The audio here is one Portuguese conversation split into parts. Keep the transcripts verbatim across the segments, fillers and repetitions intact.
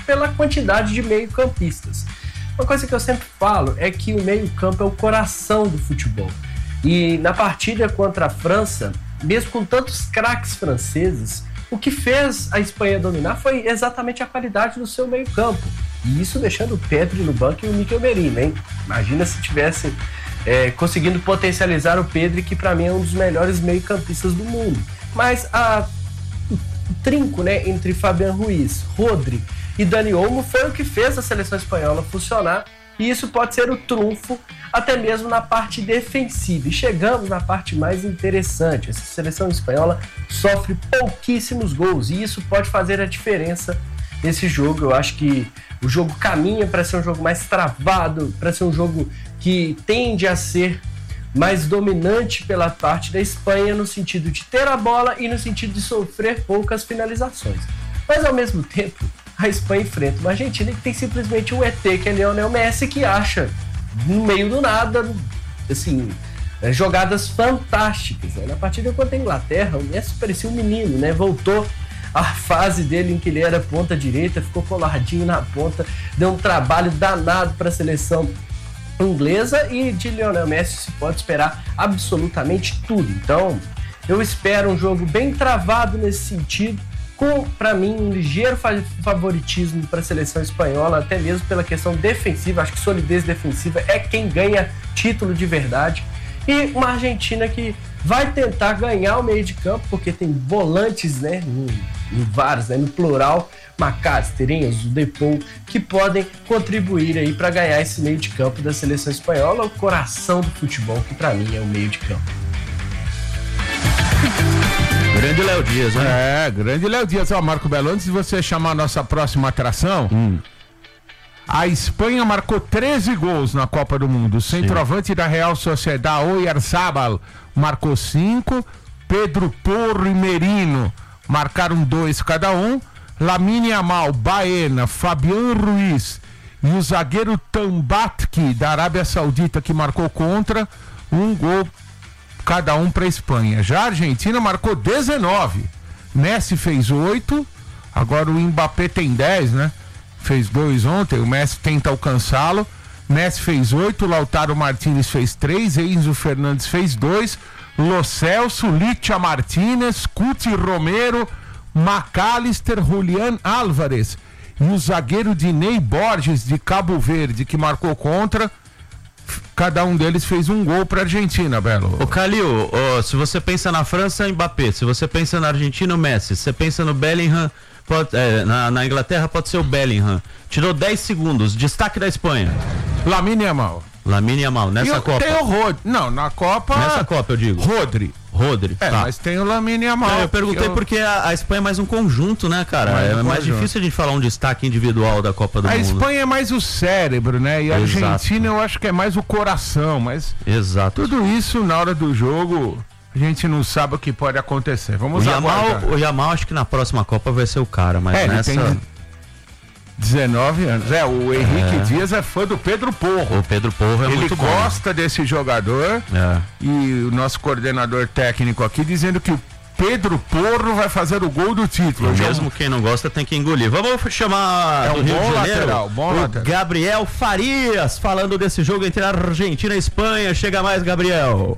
pela quantidade de meio-campistas. Uma coisa que eu sempre falo é que o meio-campo é o coração do futebol. E na partida contra a França, mesmo com tantos craques franceses, o que fez a Espanha dominar foi exatamente a qualidade do seu meio-campo. E isso deixando o Pedri no banco e o Mikel Merino, hein? Imagina se tivesse é, conseguindo potencializar o Pedri, que para mim é um dos melhores meio-campistas do mundo. Mas a, o trinco, né, entre Fabián Ruiz, Rodri e Dani Olmo foi o que fez a seleção espanhola funcionar, e isso pode ser o trunfo até mesmo na parte defensiva. E chegamos na parte mais interessante. Essa seleção espanhola sofre pouquíssimos gols, e isso pode fazer a diferença nesse jogo. Eu acho que o jogo caminha para ser um jogo mais travado, para ser um jogo que tende a ser mais dominante pela parte da Espanha, no sentido de ter a bola e no sentido de sofrer poucas finalizações. Mas ao mesmo tempo, a Espanha enfrenta uma Argentina que tem simplesmente um E T, que é Lionel Messi, que acha no meio do nada, assim, jogadas fantásticas. Na partida contra a Inglaterra, o Messi parecia um menino, né? Voltou à fase dele em que ele era ponta direita, ficou coladinho na ponta, deu um trabalho danado para a seleção inglesa, e de Lionel Messi se pode esperar absolutamente tudo. Então, eu espero um jogo bem travado nesse sentido, com, para mim, um ligeiro favoritismo para a seleção espanhola, até mesmo pela questão defensiva. Acho que solidez defensiva é quem ganha título de verdade. E uma Argentina que vai tentar ganhar o meio de campo, porque tem volantes, né, em, em vários, né, no plural, McAllister, Enzo, Depou, que podem contribuir aí para ganhar esse meio de campo da seleção espanhola, o coração do futebol, que para mim é o meio de campo. Grande Léo Dias, né? É, grande Léo Dias. Ó, Marco Belo, antes de você chamar a nossa próxima atração, hum. a Espanha marcou treze gols na Copa do Mundo. O centroavante Sim. da Real Sociedad, Oyarzabal, marcou cinco. Pedro Porro e Merino marcaram dois cada um. Lamine Yamal, Baena, Fabián Ruiz e o zagueiro Tambatki, da Arábia Saudita, que marcou contra, um gol cada um para a Espanha. Já a Argentina marcou dezenove. Messi fez oito. Agora o Mbappé tem dez, né? Fez dois ontem. O Messi tenta alcançá-lo. Messi fez oito. Lautaro Martínez fez três. Enzo Fernandes fez dois. Lo Celso, Licha Martínez, Cuti Romero, McAllister, Julián Álvarez e o zagueiro Diney Borges, de Cabo Verde, que marcou contra. Cada um deles fez um gol para a Argentina, Belo. Ô Calil, oh, se você pensa na França, Mbappé. Se você pensa na Argentina, o Messi. Se você pensa no Bellingham, pode, é, na, na Inglaterra, pode ser o Bellingham. Tirou dez segundos. Destaque da Espanha. Lamine Yamal. Lamine Yamal, nessa eu, Copa. Tem o Rodri. Não, na Copa... Nessa Copa, eu digo. Rodri. Rodri. É, tá. mas tem o Lamine Yamal. É, eu perguntei eu... porque a, a Espanha é mais um conjunto, né, cara? Mais é um mais conjunto. Difícil a gente falar um destaque individual da Copa do a Mundo. A Espanha é mais o cérebro, né? E a Exato. Argentina eu acho que é mais o coração, mas... Exato. Tudo isso, na hora do jogo, a gente não sabe o que pode acontecer. Vamos o Yamal, o Yamal acho que na próxima Copa vai ser o cara, mas é, nessa... Ele tem dezenove anos. É, o Henrique é. Dias é fã do Pedro Porro. O Pedro Porro é ele muito bom. Ele gosta desse jogador. É. E o nosso coordenador técnico aqui dizendo que o Pedro Porro vai fazer o gol do título. E mesmo quem não gosta tem que engolir. Vamos chamar é do um Rio bom de Janeiro, lateral, bom o lateral. Gabriel Farias, falando desse jogo entre a Argentina e a Espanha. Chega mais, Gabriel.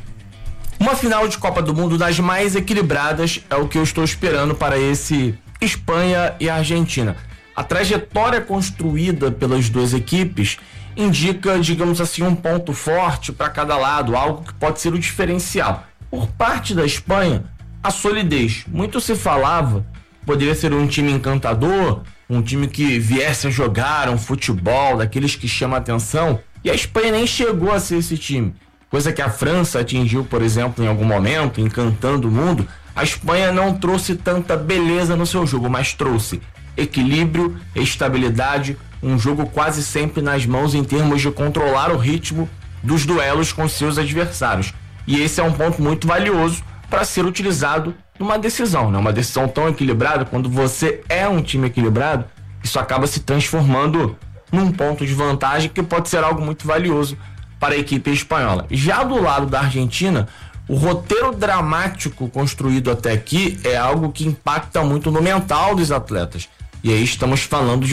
Uma final de Copa do Mundo das mais equilibradas é o que eu estou esperando para esse Espanha e Argentina. A trajetória construída pelas duas equipes indica, digamos assim, um ponto forte para cada lado, algo que pode ser o diferencial. Por parte da Espanha, a solidez. Muito se falava, poderia ser um time encantador, um time que viesse a jogar um futebol, daqueles que chama atenção, e a Espanha nem chegou a ser esse time. Coisa que a França atingiu, por exemplo, em algum momento, encantando o mundo. A Espanha não trouxe tanta beleza no seu jogo, mas trouxe equilíbrio, estabilidade, um jogo quase sempre nas mãos em termos de controlar o ritmo dos duelos com seus adversários. E esse é um ponto muito valioso para ser utilizado numa decisão, né? Uma decisão tão equilibrada, quando você é um time equilibrado, isso acaba se transformando num ponto de vantagem que pode ser algo muito valioso para a equipe espanhola. Já do lado da Argentina, o roteiro dramático construído até aqui é algo que impacta muito no mental dos atletas. E aí estamos falando de